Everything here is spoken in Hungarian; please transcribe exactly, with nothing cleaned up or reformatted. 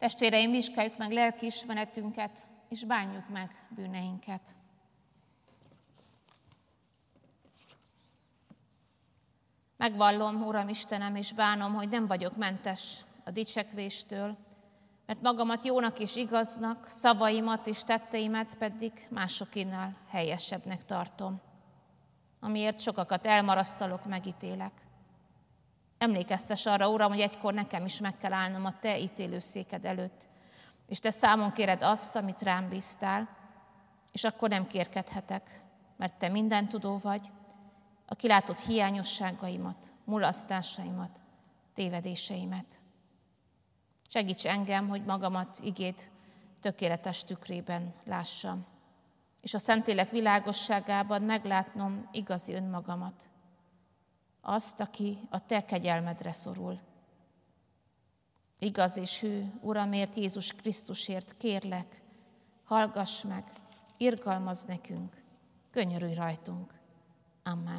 Testvéreim, vizsgáljuk meg lelkiismeretünket, és bánjuk meg bűneinket. Megvallom, Uram Istenem, és bánom, hogy nem vagyok mentes a dicsekvéstől, mert magamat jónak és igaznak, szavaimat és tetteimet pedig másokénál helyesebbnek tartom, amiért sokakat elmarasztalok, megítélek. Emlékeztes arra, Uram, hogy egykor nekem is meg kell állnom a Te ítélőszéked előtt, és Te számon kéred azt, amit rám bíztál, és akkor nem kérkedhetek, mert Te mindentudó vagy, aki látod hiányosságaimat, mulasztásaimat, tévedéseimet. Segíts engem, hogy magamat igéd tökéletes tükrében lássam, és a Szentlélek világosságában meglátnom igazi önmagamat, azt, aki a Te kegyelmedre szorul. Igaz és hű, Uramért, Jézus Krisztusért kérlek, hallgass meg, irgalmazz nekünk, könyörülj rajtunk. Amen.